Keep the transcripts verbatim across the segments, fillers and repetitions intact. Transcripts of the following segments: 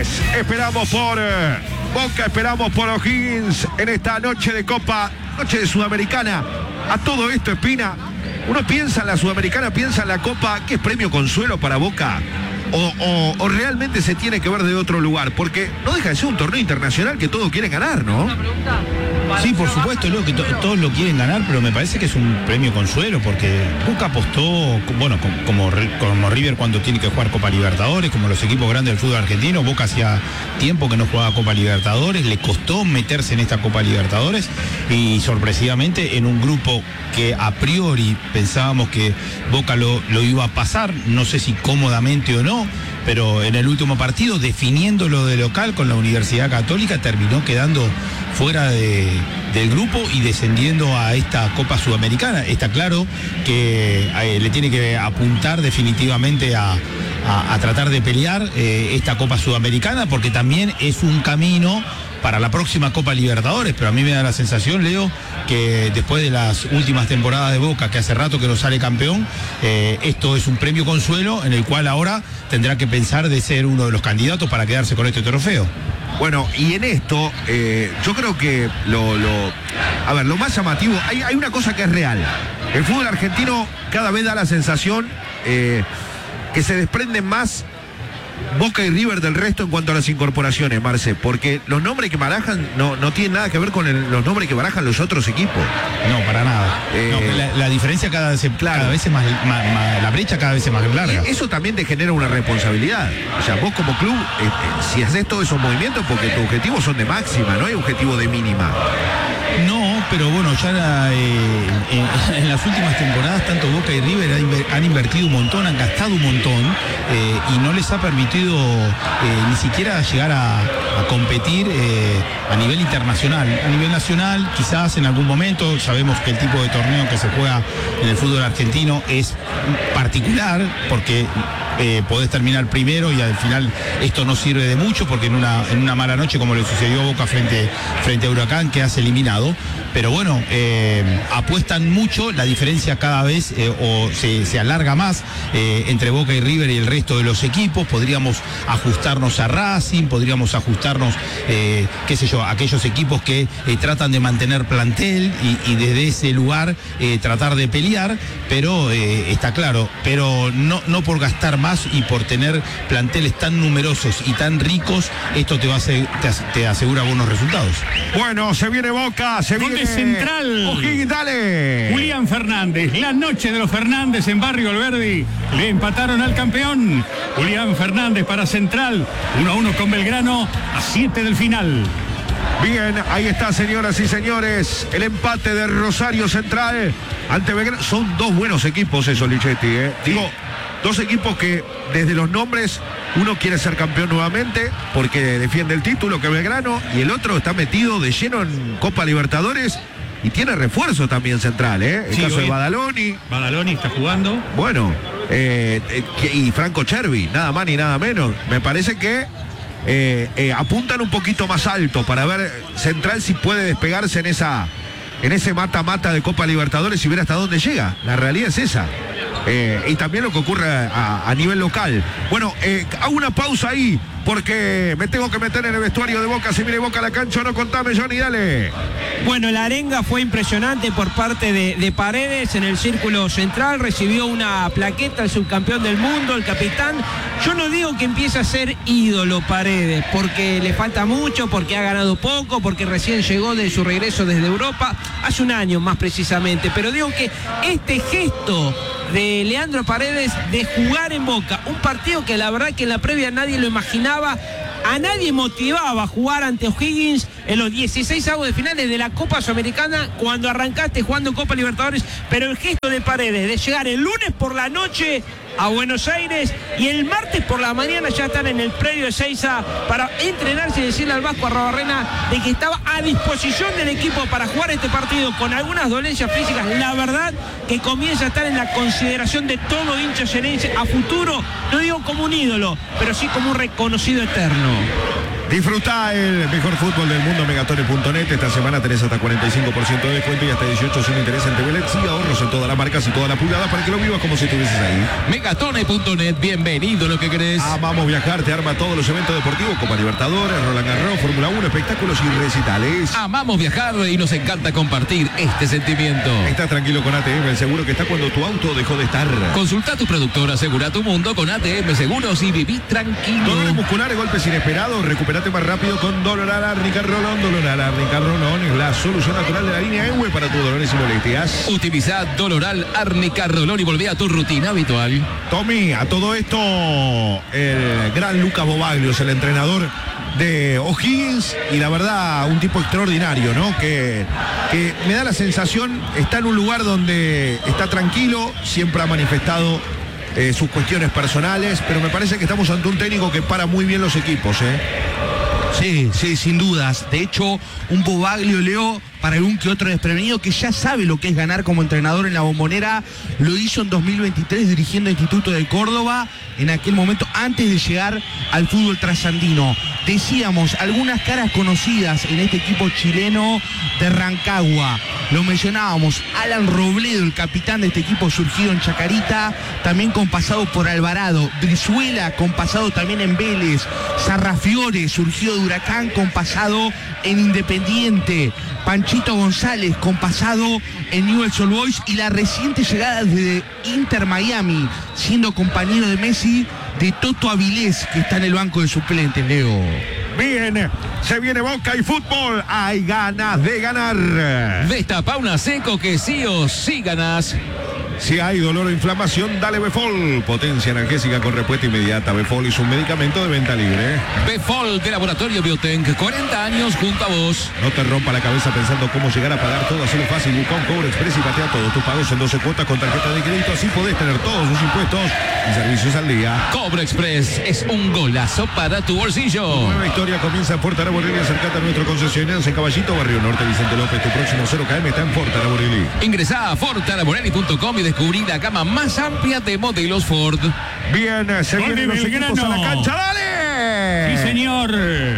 Esperamos por eh, Boca, esperamos por O'Higgins en esta noche de Copa, noche de Sudamericana. A todo esto, Espina, uno piensa en la Sudamericana, piensa en la Copa, ¿qué es premio consuelo para Boca? O, o, o realmente se tiene que ver de otro lugar, porque no deja de ser un torneo internacional que todos quieren ganar, ¿no? Sí, por supuesto, lo que to todos lo quieren ganar, pero me parece que es un premio consuelo, porque Boca apostó, bueno, como, como River cuando tiene que jugar Copa Libertadores, como los equipos grandes del fútbol argentino. Boca hacía tiempo que no jugaba Copa Libertadores, le costó meterse en esta Copa Libertadores, y sorpresivamente en un grupo que a priori pensábamos que Boca lo, lo iba a pasar, no sé si cómodamente o no, pero en el último partido, definiéndolo de local con la Universidad Católica, terminó quedando fuera de, del grupo y descendiendo a esta Copa Sudamericana. Está claro que eh, le tiene que apuntar definitivamente a, a, a tratar de pelear eh, esta Copa Sudamericana, porque también es un camino para la próxima Copa Libertadores. Pero a mí me da la sensación, Leo, que después de las últimas temporadas de Boca, que hace rato que no sale campeón, eh, esto es un premio consuelo en el cual ahora tendrá que pensar de ser uno de los candidatos para quedarse con este trofeo. Bueno, y en esto, eh, yo creo que lo, lo... A ver, lo más llamativo, hay, hay una cosa que es real. El fútbol argentino cada vez da la sensación eh, que se desprenden más Boca y River del resto en cuanto a las incorporaciones, Marce, porque los nombres que barajan no, no tienen nada que ver con el, los nombres que barajan los otros equipos. No, para nada. Eh, no, la, la diferencia cada vez, claro. cada vez es más, más, más, la brecha cada vez es más larga. Eso también te genera una responsabilidad. O sea, vos como club, eh, eh, si haces todos esos movimientos, porque tus objetivos son de máxima, no hay objetivo de mínima. No, pero bueno, ya eh, en, en las últimas temporadas tanto Boca y River han, han invertido un montón, han gastado un montón eh, y no les ha permitido eh, ni siquiera llegar a, a competir eh, a nivel internacional. A nivel nacional, quizás en algún momento, sabemos que el tipo de torneo que se juega en el fútbol argentino es particular, porque Eh, podés terminar primero y al final esto no sirve de mucho, porque en una, en una mala noche, como le sucedió a Boca frente, frente a Huracán, quedás eliminado. Pero bueno, eh, apuestan mucho, la diferencia cada vez eh, o se, se alarga más eh, entre Boca y River y el resto de los equipos. Podríamos ajustarnos a Racing, podríamos ajustarnos, eh, qué sé yo, a aquellos equipos que eh, tratan de mantener plantel y, y desde ese lugar eh, tratar de pelear, pero eh, está claro, pero no, no por gastar más y por tener planteles tan numerosos y tan ricos, esto te va a hacer, te, te asegura buenos resultados. Bueno, se viene Boca, se viene Central. O'Higgins, dale. Julián Fernández, la noche de los Fernández en Barrio Alberdi, le empataron al campeón. Julián Fernández para Central, uno a uno con Belgrano, a siete del final. Bien, ahí está, señoras y señores, el empate de Rosario Central ante Belgrano. Son dos buenos equipos esos, Lichetti, ¿eh? Digo, dos equipos que desde los nombres uno quiere ser campeón nuevamente porque defiende el título, que Belgrano, y el otro está metido de lleno en Copa Libertadores y tiene refuerzo también Central, ¿eh? El sí, caso de Badaloni. Badaloni está jugando. Bueno, eh, eh, y Franco Chervi, nada más ni nada menos. Me parece que eh, eh, apuntan un poquito más alto para ver Central si puede despegarse en esa en ese mata-mata de Copa Libertadores y ver hasta dónde llega. La realidad es esa. Eh, y también lo que ocurre a, a nivel local. Bueno, eh, hago una pausa ahí porque me tengo que meter en el vestuario de Boca. Si viene Boca a la cancha o no, contame, Johnny, dale. Bueno, la arenga fue impresionante por parte de, de Paredes en el círculo central. Recibió una plaqueta el subcampeón del mundo, el capitán. Yo no digo que empiece a ser ídolo Paredes, porque le falta mucho, porque ha ganado poco, porque recién llegó de su regreso desde Europa, hace un año más precisamente. Pero digo que este gesto de Leandro Paredes de jugar en Boca, un partido que la verdad que en la previa nadie lo imaginaba, a nadie motivaba a jugar ante O'Higgins en los dieciséis avos de finales de la Copa Sudamericana cuando arrancaste jugando Copa Libertadores, pero el gesto de Paredes de llegar el lunes por la noche a Buenos Aires y el martes por la mañana ya están en el predio de Seiza para entrenarse y decirle al Vasco Arrobarrena de que estaba a disposición del equipo para jugar este partido con algunas dolencias físicas. La verdad que comienza a estar en la consideración de todo hincha xerense a futuro, no digo como un ídolo, pero sí como un reconocido eterno. Disfruta el mejor fútbol del mundo, Megatone punto net. Esta semana tenés hasta cuarenta y cinco por ciento de descuento y hasta dieciocho sin interés en T V L E D. Sí, ahorros en todas las marcas y todas las pulgadas para que lo vivas como si estuvieses ahí. Megatone punto net, bienvenido lo que querés. Amamos viajar, te arma todos los eventos deportivos, Copa Libertadores, Roland Garros, Fórmula uno, espectáculos y recitales. Amamos viajar y nos encanta compartir este sentimiento. Estás tranquilo con A T M, el seguro que está cuando tu auto dejó de estar. Consulta a tu productor, asegura tu mundo con A T M Seguros y viví tranquilo. Dolores musculares, golpes inesperados, recuperate más rápido con Doloral Árnica Rolón. Doloral Árnica Rolón es la solución natural de la línea E W E para tus dolores y molestias. Utiliza Doloral Árnica Rolón y volvé a tu rutina habitual. Tommy, a todo esto, el gran Lucas Bobaglio es el entrenador de O'Higgins y la verdad un tipo extraordinario, ¿no? Que, que me da la sensación, está en un lugar donde está tranquilo, siempre ha manifestado eh, sus cuestiones personales, pero me parece que estamos ante un técnico que para muy bien los equipos, ¿eh? Sí, sí, sin dudas. De hecho, un Bobaglio, Leo, para algún que otro desprevenido que ya sabe lo que es ganar como entrenador en la Bombonera, lo hizo en dos mil veintitrés dirigiendo Instituto de Córdoba, en aquel momento antes de llegar al fútbol trasandino. Decíamos, algunas caras conocidas en este equipo chileno de Rancagua. Lo mencionábamos, Alan Robledo, el capitán de este equipo surgido en Chacarita, también con pasado por Alvarado. Brizuela, con pasado también en Vélez. Sarrafiore, surgido de Huracán, con pasado en Independiente. Panchito González, con pasado en Newell's Old Boys, y la reciente llegada desde Inter Miami, siendo compañero de Messi, de Toto Avilés, que está en el banco de suplentes, Leo. Bien, se viene Boca y fútbol, hay ganas de ganar. Destapa una seco que sí o sí ganás. Si hay dolor o inflamación, dale Befol. Potencia analgésica con respuesta inmediata. Befol es un medicamento de venta libre. Befol de Laboratorio Biotenc, cuarenta años junto a vos. No te rompa la cabeza pensando cómo llegar a pagar todo, hacerlo fácil. Busca un Cobro Express y patea todos tus pagos en doce cuotas con tarjeta de crédito. Así podés tener todos sus impuestos y servicios al día. Cobro Express es un golazo para tu bolsillo. Nueva historia comienza en Forta Arborelli. Acercate a nuestro concesionario en Caballito, Barrio Norte, Vicente López. Tu próximo cero K M está en Forta Arborelli. Ingresá a forta arborelli punto com y descubrí la gama más amplia de modelos Ford. Bien, se vienen los equipos a la cancha. ¡Dale! Sí, señor.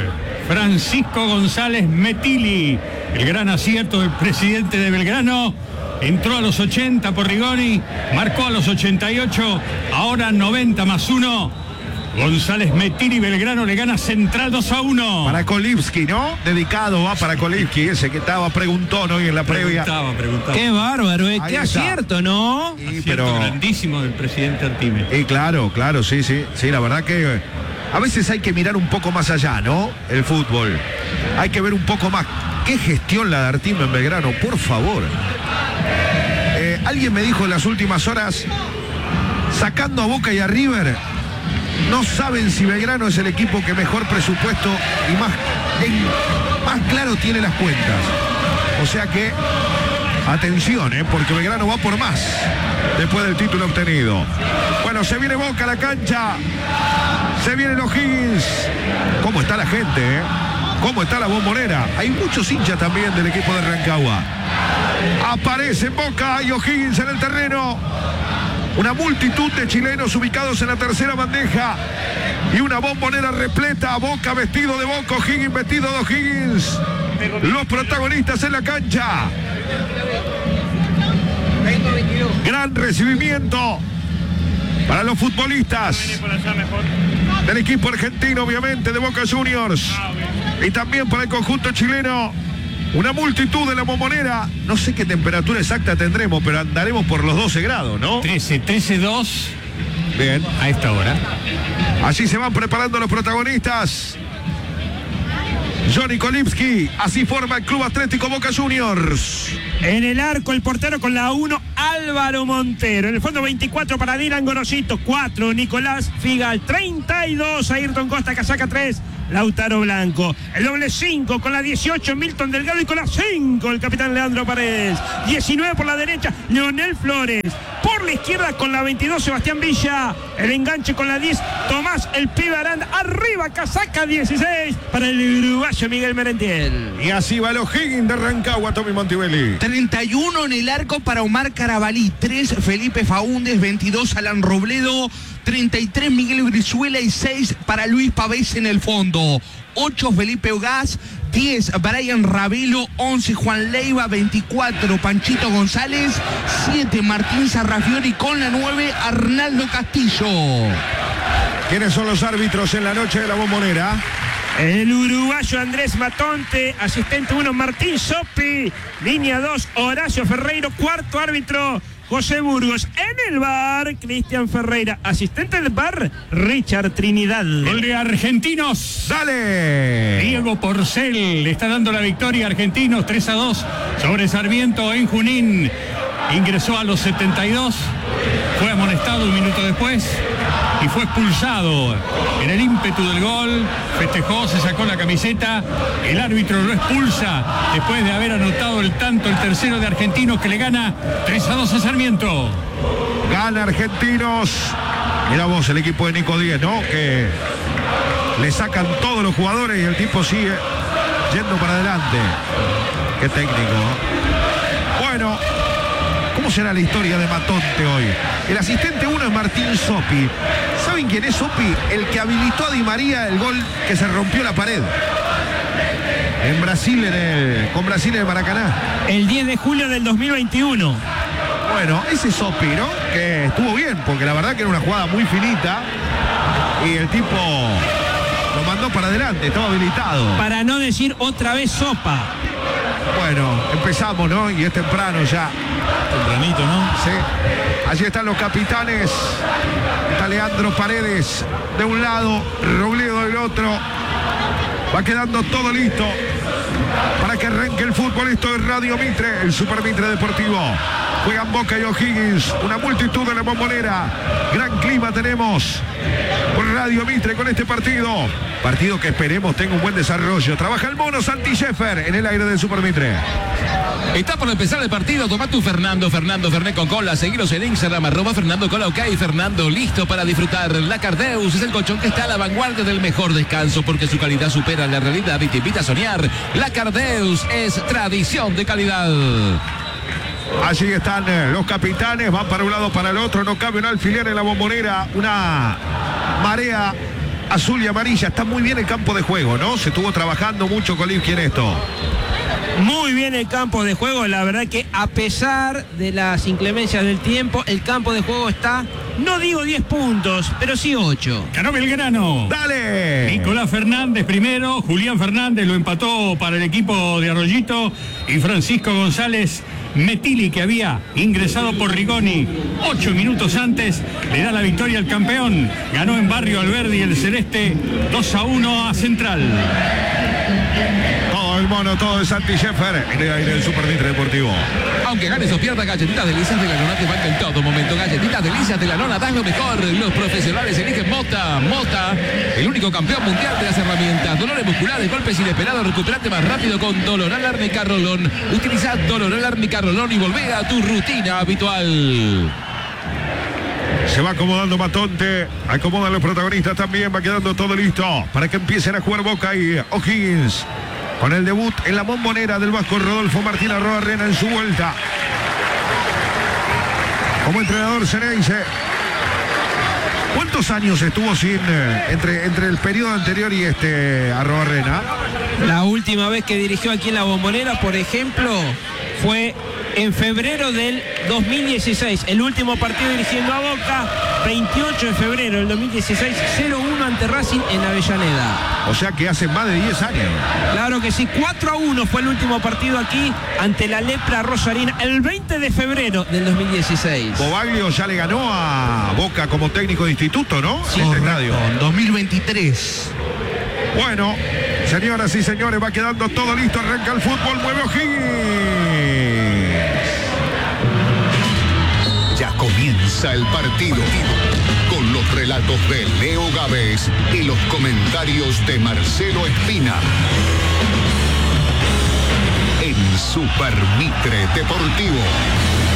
Francisco González Metilli, el gran acierto del presidente de Belgrano. Entró a los ochenta por Rigoni, marcó a los ochenta y ocho, ahora noventa más uno. González Metilli, Belgrano le gana Central dos a uno. Para Kolivsky, ¿no? Dedicado va para Kolivsky, ese que estaba preguntón hoy en la previa. Preguntaba, preguntaba. Qué bárbaro, eh, qué está. acierto, ¿no? Sí, Acierto pero grandísimo del presidente Artime. Y claro, claro, sí, sí. Sí, la verdad que a veces hay que mirar un poco más allá, ¿no? El fútbol. Hay que ver un poco más. ¿Qué gestión la de Artime en Belgrano? Por favor. Eh, alguien me dijo en las últimas horas, sacando a Boca y a River, no saben si Belgrano es el equipo que mejor presupuesto y más, en, más claro tiene las cuentas. O sea que, atención, ¿eh? Porque Belgrano va por más después del título obtenido. Bueno, se viene Boca a la cancha. Se vienen los O'Higgins. ¿Cómo está la gente, eh? ¿Cómo está la Bombonera? Hay muchos hinchas también del equipo de Rancagua. Aparece Boca y O'Higgins en el terreno. Una multitud de chilenos ubicados en la tercera bandeja y una Bombonera repleta. Boca vestido de Boca, O'Higgins vestido de O'Higgins. Los protagonistas en la cancha. Gran recibimiento para los futbolistas del equipo argentino, obviamente, de Boca Juniors, y también para el conjunto chileno. Una multitud de la Bombonera. No sé qué temperatura exacta tendremos, pero andaremos por los doce grados, ¿no? trece, trece dos. Bien. A esta hora. Así se van preparando los protagonistas. Johnny Kolivsky, así forma el Club Atlético Boca Juniors. En el arco, el portero con la uno, Álvaro Montero. En el fondo, veinticuatro para Dylan Gorosito, cuatro, Nicolás Figal, treinta y dos, Ayrton Costa, casaca tres, Lautaro Blanco. El doble cinco con la dieciocho, Milton Delgado, y con la cinco, el capitán Leandro Paredes. diecinueve por la derecha, Leonel Flores. Por la la izquierda con la veintidós, Sebastián Villa. El enganche con la diez, Tomás el Pibe Aranda. Arriba, casaca dieciséis para el uruguayo Miguel Merentiel. Y así va el O'Higgins de Rancagua, Tommy Montibelli. treinta y uno en el arco para Omar Carabalí, tres Felipe Faúndez, veintidós Alan Robledo, treinta y tres Miguel Brizuela y seis para Luis Pavés en el fondo. ocho Felipe Ogaz, diez Brian Ravelo, once Juan Leiva, veinticuatro Panchito González, siete Martín Sarrafiori, con la nueve Arnaldo Castillo. ¿Quiénes son los árbitros en la noche de la Bombonera? El uruguayo Andrés Matonte, asistente uno Martín Sopi, línea dos Horacio Ferreiro, cuarto árbitro José Burgos. En el bar, Cristian Ferreira, asistente del bar Richard Trinidad. Gol de Argentinos. ¡Dale! Diego Porcel le está dando la victoria a Argentinos, tres a dos sobre Sarmiento en Junín. Ingresó a los setenta y dos, fue amonestado un minuto después y fue expulsado. En el ímpetu del gol, festejó, se sacó la camiseta, el árbitro lo expulsa después de haber anotado el tanto, el tercero de Argentinos, que le gana tres a dos a Sarmiento. Gana Argentinos. Mira vos, el equipo de Nico Díez, ¿no? Que le sacan todos los jugadores y el tipo sigue yendo para adelante. Qué técnico. Bueno, ¿cómo será la historia de Matonte hoy? El asistente uno es Martín Sopi. ¿Saben quién es Sopi? El que habilitó a Di María el gol que se rompió la pared. En Brasil, en el, con Brasil en el Maracaná. El diez de julio del dos mil veintiuno. Bueno, ese Sopi, ¿no? Que estuvo bien, porque la verdad que era una jugada muy finita. Y el tipo lo mandó para adelante, estaba habilitado. Para no decir otra vez sopa. Bueno, empezamos, ¿no? Y es temprano ya. Tempranito, ¿no? Sí. Allí están los capitanes. Está Leandro Paredes de un lado, Robledo del otro. Va quedando todo listo para que arranque el fútbol. Esto es Radio Mitre, el Super Mitre Deportivo. Juegan Boca y O'Higgins, una multitud en la Bombonera. Gran clima tenemos por Radio Mitre con este partido. Partido que esperemos tenga un buen desarrollo. Trabaja el mono Santi Sheffer en el aire del Super Mitre. Está por empezar el partido, toma tu Fernando, Fernando Fernet con cola, seguiros en Instagram, arroba Fernando Cola, ok, Fernando, listo para disfrutar. La Cardeus es el colchón que está a la vanguardia del mejor descanso porque su calidad supera la realidad y te invita a soñar. La Cardeus es tradición de calidad. Allí están eh, los capitanes, van para un lado, para el otro, no cabe un alfiler en la Bombonera, una marea azul y amarilla. Está muy bien el campo de juego, ¿no? Se estuvo trabajando mucho con Livki en esto. Muy bien el campo de juego, la verdad que a pesar de las inclemencias del tiempo, el campo de juego está, no digo diez puntos, pero sí ocho. Ganó Belgrano. ¡Dale! Nicolás Fernández primero, Julián Fernández lo empató para el equipo de Arroyito y Francisco González Metili, que había ingresado por Rigoni ocho minutos antes, le da la victoria al campeón. Ganó en Barrio Alberdi el Celeste dos a uno a Central. Todo el mono, todo de Santi Sheffer en el aire del Super Mitre Deportivo. Aunque ganes o pierdas, Galletitas Delicias de la Nona te van en todo momento. Galletitas Delicias de la Nona, das lo mejor. Los profesionales eligen Mota. Mota, el único campeón mundial de las herramientas. Dolores musculares, golpes inesperados, recuperate más rápido con Doloral Arnica Rolón. Utiliza Doloral Arnica Rolón y volvé a tu rutina habitual. Se va acomodando Matonte, acomodan los protagonistas también, va quedando todo listo para que empiecen a jugar Boca y O'Higgins. Con el debut en la Bombonera del vasco Rodolfo Martín Arroarrena en su vuelta como entrenador Ceneice. ¿Cuántos años estuvo sin eh, entre, entre el periodo anterior y este Arroarrena? La última vez que dirigió aquí en la Bombonera, por ejemplo, fue en febrero del dos mil dieciséis. El último partido dirigiendo a Boca, veintiocho de febrero del dos mil dieciséis, cero uno ante Racing en Avellaneda. O sea que hace más de diez años. Claro que sí, cuatro a uno fue el último partido aquí ante la Lepra Rosarina el veinte de febrero del dos mil dieciséis. Bobaglio ya le ganó a Boca como técnico de instituto, ¿no? Sí, este estadio. en dos mil veintitrés. Bueno, señoras y señores, va quedando todo listo, arranca el fútbol, mueve O'Higgins. Ya comienza el partido con los relatos de Leo Gávez y los comentarios de Marcelo Espina. En Super Mitre Deportivo.